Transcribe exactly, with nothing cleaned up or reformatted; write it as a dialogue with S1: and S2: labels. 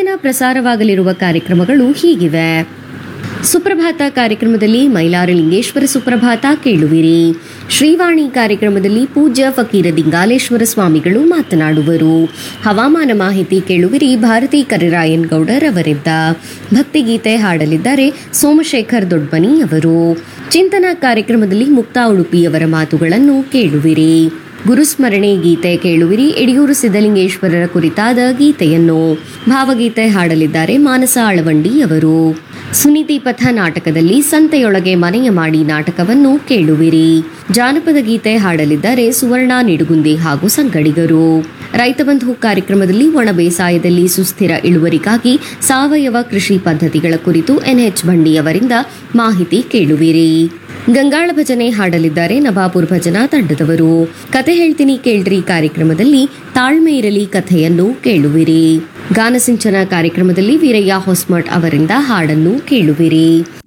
S1: ದಿನ ಪ್ರಸಾರವಾಗಲಿರುವ ಕಾರ್ಯಕ್ರಮಗಳು ಹೀಗಿವೆ. ಸುಪ್ರಭಾತ ಕಾರ್ಯಕ್ರಮದಲ್ಲಿ ಮೈಲಾರಲಿಂಗೇಶ್ವರ ಸುಪ್ರಭಾತ ಕೇಳುವಿರಿ. ಶ್ರೀವಾಣಿ ಕಾರ್ಯಕ್ರಮದಲ್ಲಿ ಪೂಜ್ಯ ಫಕೀರ ದಿಂಗಾಲೇಶ್ವರ ಸ್ವಾಮಿಗಳು ಮಾತನಾಡುವರು. ಹವಾಮಾನ ಮಾಹಿತಿ ಕೇಳುವಿರಿ. ಭಾರತಿ ಕರಿರಾಯನ್ ಗೌಡರ್ ಅವರಿದ್ದ ಭಕ್ತಿಗೀತೆ ಹಾಡಲಿದ್ದಾರೆ ಸೋಮಶೇಖರ್ ದೊಡ್ಮನಿ ಅವರು. ಚಿಂತನಾ ಕಾರ್ಯಕ್ರಮದಲ್ಲಿ ಮುಕ್ತಾ ಉಡುಪಿಯವರ ಮಾತುಗಳನ್ನು ಕೇಳುವಿರಿ. ಗುರುಸ್ಮರಣೆ ಗೀತೆ ಕೇಳುವಿರಿ. ಯಡಿಯೂರು ಸಿದ್ದಲಿಂಗೇಶ್ವರರ ಕುರಿತಾದ ಗೀತೆಯನ್ನು. ಭಾವಗೀತೆ ಹಾಡಲಿದ್ದಾರೆ ಮಾನಸ ಆಳವಂಡಿ ಅವರು. ಸುನೀತಿ ಪಥ ನಾಟಕದಲ್ಲಿ ಸಂತೆಯೊಳಗೆ ಮನೆಯ ಮಾಡಿ ನಾಟಕವನ್ನು ಕೇಳುವಿರಿ. ಜಾನಪದ ಗೀತೆ ಹಾಡಲಿದ್ದಾರೆ ಸುವರ್ಣ ನಿಡುಗುಂದಿ ಹಾಗೂ ಸಂಗಡಿಗರು. ರೈತ ಬಂಧು ಕಾರ್ಯಕ್ರಮದಲ್ಲಿ ಒಣ ಬೇಸಾಯದಲ್ಲಿ ಸುಸ್ಥಿರ ಇಳುವರಿಗಾಗಿ ಸಾವಯವ ಕೃಷಿ ಪದ್ಧತಿಗಳ ಕುರಿತು ಎನ್ಎಚ್ ಬಂಡಿ ಅವರಿಂದ ಮಾಹಿತಿ ಕೇಳುವಿರಿ. ಗಂಗಾಳ ಭಜನೆ ಹಾಡಲಿದ್ದಾರೆ ನವಾಪುರ್ ಭಜನಾ ತಂಡದವರು. ಕತೆ ಹೇಳ್ತೀನಿ ಕೇಳ್ರಿ ಕಾರ್ಯಕ್ರಮದಲ್ಲಿ ತಾಳ್ಮೆ ಇರಲಿ ಕಥೆಯನ್ನು ಕೇಳುವಿರಿ. ಗಾನಸಿಂಚನ ಕಾರ್ಯಕ್ರಮದಲ್ಲಿ ವೀರಯ್ಯ ಹೊಸ್ಮಠ್ ಅವರಿಂದ ಹಾಡನ್ನು ಕೇಳುವಿರಿ.